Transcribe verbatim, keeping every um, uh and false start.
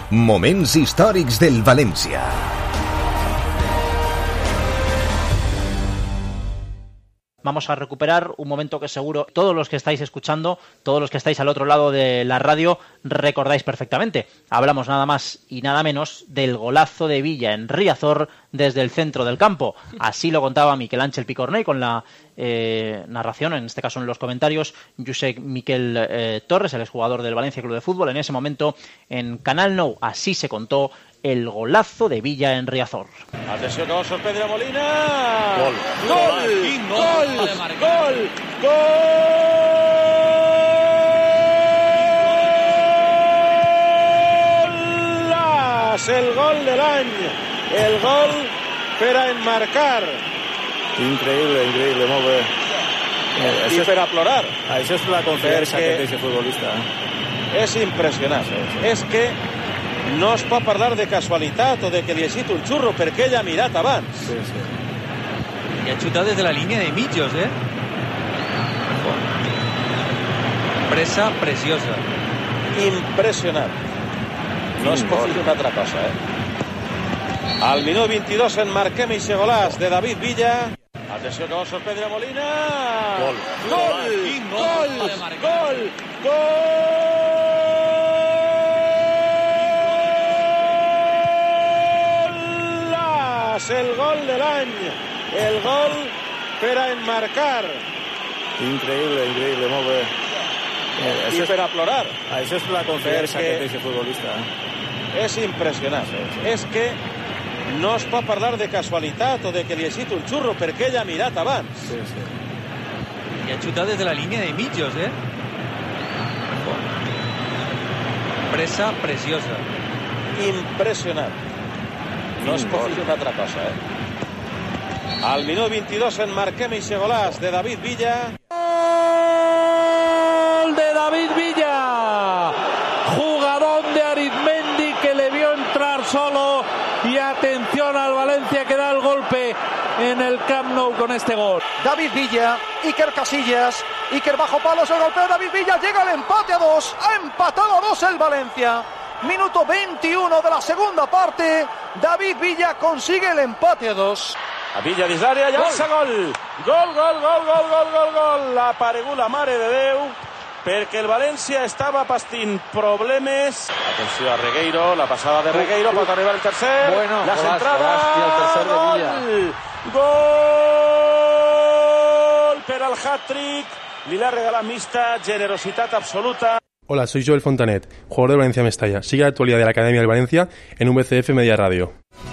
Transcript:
Moments històrics del València. Vamos a recuperar un momento que seguro todos los que estáis escuchando, todos los que estáis al otro lado de la radio, recordáis perfectamente. Hablamos nada más y nada menos del golazo de Villa en Riazor desde el centro del campo. Así lo contaba Miquel Ángel Picornell con la eh, narración, en este caso en los comentarios, Josep Miquel eh, Torres, el exjugador del Valencia Club de Fútbol, en ese momento en Canal Nou. Así se contó el golazo de Villa en Riazor. Atenció que va a sorprendre a Molina. Gol. Gol. Gol. Gol. Gol. Gol. El gol de l'any. El gol per a enmarcar. Increïble, increïble, molt bé. I per a plorar. Això és la confiança que té aquest futbolista. És impressionant. És que no es pot parlar de casualitat o de que li ha sigut un xurro, perquè ell ha mirat abans. Sí, sí. Y ha chutado desde la línea de Millos, ¿eh? Presa preciosa. Impressionant. No es pot dir una altra cosa, eh? Al minut vint-i-dos enmarquem eixe golàs de David Villa. Atenció que va sorprendre a Molina. Gol. Gol. Gol. Gol. Gol. El gol de l'any. El gol per a enmarcar. Increïble, increïble, molt bé. I per a plorar. Això és la confiança que té aquest futbolista. És impressionant. És que no es pot parlar de casualitat o de que li ha sigut un xurro, perquè ell ha mirat abans. Sí, sí. Y ha chutado desde la línea de Millos, ¿eh? Presa preciosa. Impressionant. No es pot dir una altra cosa, eh? Al minut vint-i-dos enmarquem eixe golàs de David Villa. ¡Gol de David Villa! Jugadón de Arizmendi que le vio entrar solo, y atención al Valencia que da el golpe en el Camp Nou con este gol. David Villa, Iker Casillas, Iker bajo palos, el golpeo de David Villa, llega el empate a dos, ha empatado a dos el Valencia. Minuto veintiuno de la segunda parte, David Villa consigue el empate a dos. A Villa dins l'àrea, llança gol. Gol, gol, gol, gol, gol, gol, gol. Ha aparegut la mare de Déu, perquè el València estava pastint problemes. Atenció a Regueiro, la passada de Regueiro, pot arribar el tercer. Bueno, la golaç, centrada. golaç, i el tercer de Villa. Gol per al hat-trick. Li l'ha regalat Mista, generositat absoluta. Hola, soy Joel Fontanet, jugador de Valencia Mestalla. Sigue la actualidad de la Academia del Valencia en V C F Media Radio.